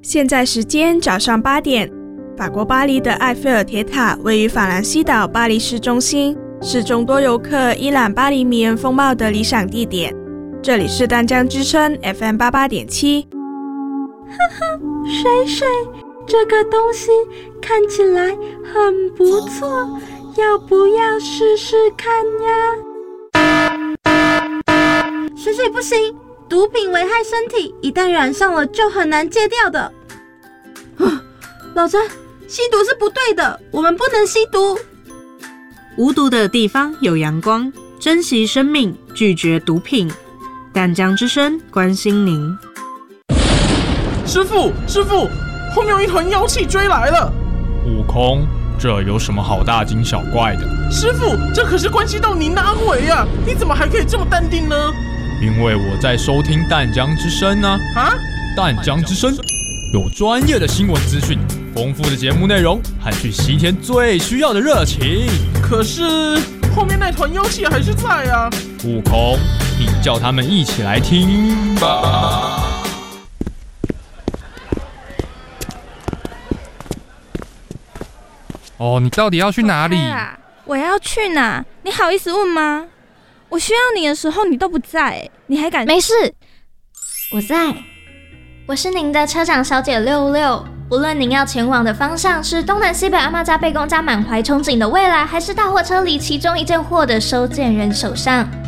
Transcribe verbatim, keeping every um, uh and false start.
现在时间早上八点。法国巴黎的埃菲尔铁塔位于法兰西岛巴黎市中心，是众多游客一览巴黎迷人风貌的理想地点。这里是淡江之声 F M 八八点七。 呵呵，水水，这个东西看起来很不错，要不要试试看呀？水水不行，毒品危害身体，一旦染上了就很难戒掉的。老詹，吸毒是不对的，我们不能吸毒。 无毒的地方有阳光，珍惜生命，拒绝毒品。淡江之声关心您。 师父，师父，后面有一团妖气追来了。 悟空，这有什么好大惊小怪的？ 师父，这可是关系到您的安危啊！你怎么还可以这么淡定呢？ 因为我在收听淡江之声啊！ 啊， 淡江之声有专业的新闻资讯，丰富的节目内容和去西天最需要的热情。 可是后面那团妖气还是在啊！ 悟空，你叫他们一起来听吧。 哦，你到底要去哪里？ 我要去哪？你好意思问吗？我需要你的时候你都不在，你还敢？ 没事，我在。我是您的车长小姐六六，无论您要前往的方向是东南西北阿嬷家、贝公家满怀憧憬的未来，还是大货车离其中一件货的收件人手上，